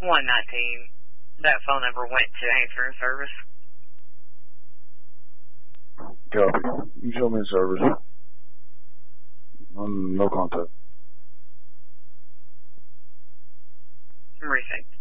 119. That phone number went to answering service. Copy. You show me the service. No contact. Rethink.